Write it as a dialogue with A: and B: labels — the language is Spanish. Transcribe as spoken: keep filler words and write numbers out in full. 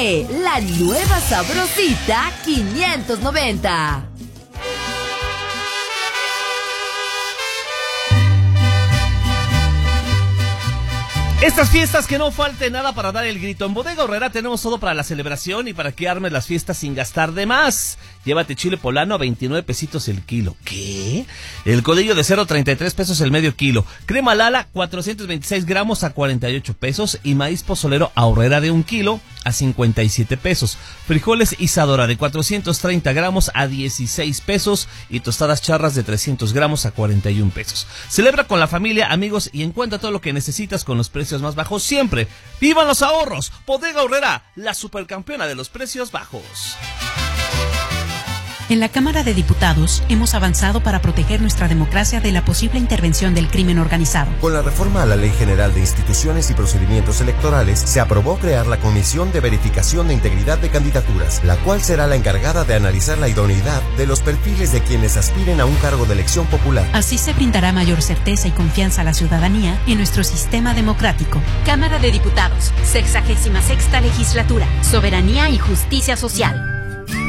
A: de la nueva Sabrosita quinientos noventa.
B: Estas fiestas, que no falte nada para dar el grito. En Bodega Aurrerá tenemos todo para la celebración y para que armes las fiestas sin gastar de más. Llévate chile poblano a veintinueve pesitos el kilo. ¿Qué? El codillo de cerdo, treinta y tres pesos el medio kilo. Crema Lala, cuatrocientos veintiséis gramos a cuarenta y ocho pesos. Y maíz pozolero Aurrerá de un kilo a cincuenta y siete pesos. Frijoles Isadora de cuatrocientos treinta gramos a dieciséis pesos. Y tostadas charras de trescientos gramos a cuarenta y un pesos. Celebra con la familia, amigos y encuentra todo lo que necesitas con los precios más bajos siempre. ¡Vivan los ahorros! Bodega Aurrerá, la supercampeona de los precios bajos.
C: En la Cámara de Diputados hemos avanzado para proteger nuestra democracia de la posible intervención del crimen organizado.
D: Con la reforma a la Ley General de Instituciones y Procedimientos Electorales, se aprobó crear la Comisión de Verificación de Integridad de Candidaturas, la cual será la encargada de analizar la idoneidad de los perfiles de quienes aspiren a un cargo de elección popular.
C: Así se brindará mayor certeza y confianza a la ciudadanía en nuestro sistema democrático.
E: Cámara de Diputados, sexagésima sexta legislatura, Soberanía y Justicia Social.